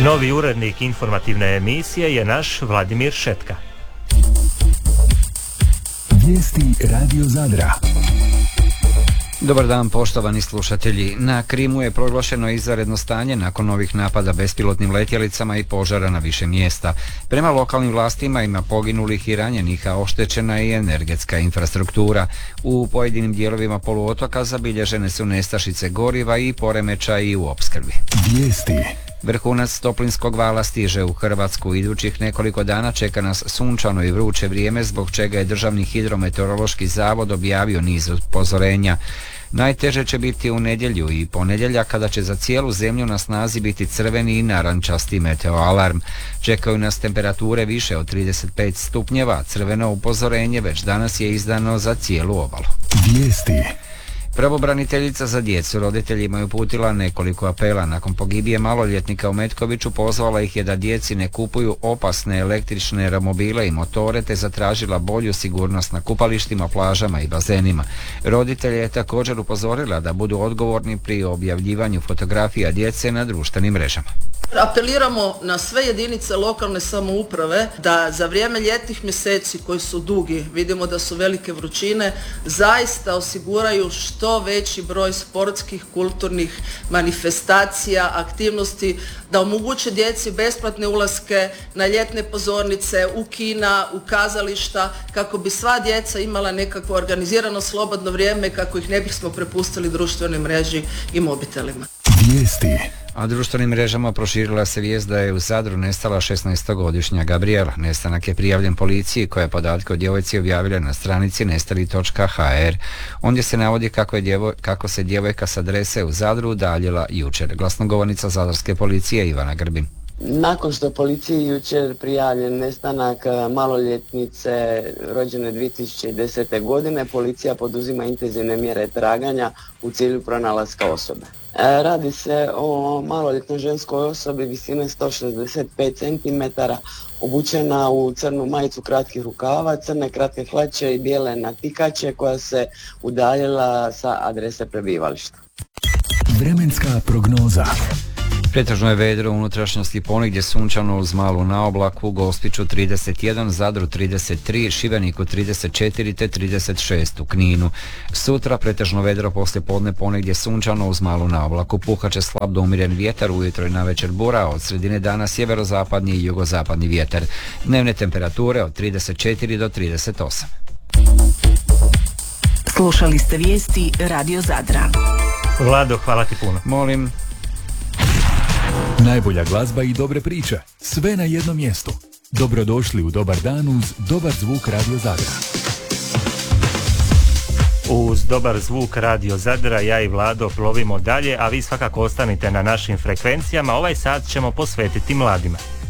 Novi urednik informativne emisije je naš Vladimir Šetka. Vijesti Radio Zadra. Dobar dan, poštovani slušatelji. Na Krimu je proglašeno izvanredno stanje nakon novih napada bespilotnim letjelicama i požara na više mjesta. Prema lokalnim vlastima ima poginulih i ranjenih, a oštećena je i energetska infrastruktura. U pojedinim dijelovima poluotoka zabilježene su nestašice goriva i poremećaji u opskrbi. Vijesti. Vrhunac toplinskog vala stiže u Hrvatsku. Idućih nekoliko dana čeka nas sunčano i vruće vrijeme, zbog čega je Državni hidrometeorološki zavod objavio niz upozorenja. Najteže će biti u nedjelju i ponedjeljak, kada će za cijelu zemlju na snazi biti crveni i narančasti meteoalarm. Čekaju nas temperature više od 35 stupnjeva. Crveno upozorenje već danas je izdano za cijelu obalu. Vijesti. Pravobraniteljica za djecu roditeljima je uputila nekoliko apela. Nakon pogibije maloljetnika u Metkoviću pozvala ih je da djeci ne kupuju opasne električne romobile i motore, te zatražila bolju sigurnost na kupalištima, plažama i bazenima. Roditelje je također upozorila da budu odgovorni pri objavljivanju fotografija djece na društvenim mrežama. Apeliramo na sve jedinice lokalne samouprave da za vrijeme ljetnih mjeseci koji su dugi, vidimo da su velike vrućine, zaista osiguraju što veći broj sportskih, kulturnih manifestacija, aktivnosti, da omoguće djeci besplatne ulaske na ljetne pozornice, u kina, u kazališta, kako bi sva djeca imala nekakvo organizirano slobodno vrijeme, kako ih ne bismo prepustili društvenoj mreži i mobitelima. Vijesti. A društvenim mrežama proširila se vijest da je u Zadru nestala 16-godišnja Gabriela. Nestanak je prijavljen policiji, koja je podatke o djevojci objavila na stranici nestali.hr. Ondje se navodi kako se djevojka s adrese u Zadru udaljila jučer. Glasnogovornica zadarske policije Ivana Grbin. Nakon što je policiji jučer prijavljen nestanak maloljetnice rođene 2010. godine, policija poduzima intenzivne mjere traganja u cilju pronalaska osobe. Radi se o maloljetnoj ženskoj osobi visine 165 cm, obučena u crnu majicu kratkih rukava, crne kratke hlače i bijele natikače, koja se udaljila sa adrese prebivališta. Vremenska prognoza. Pretežno je vedro u unutrašnjosti, ponegdje sunčano uz malu naoblaku, Gospiću 31, Zadru 33, Šibeniku 34 te 36 u Kninu. Sutra pretežno vedro, poslije podne ponegdje sunčano uz malu naoblaku, puhat će slab do umjeren vjetar, ujutro i navečer bura, od sredine dana sjeverozapadni i jugozapadni vjetar. Dnevne temperature od 34 do 38. Slušali ste vijesti Radio Zadra. Vlado, hvala ti puno. Molim. Najbolja glazba i dobre priče. Sve na jednom mjestu. Dobrodošli u Dobar dan uz dobar zvuk Radio Zadra. Uz dobar zvuk Radio Zadra ja i Vlado plovimo dalje, a vi svakako ostanite na našim frekvencijama. Ovaj sat ćemo posvetiti mladima.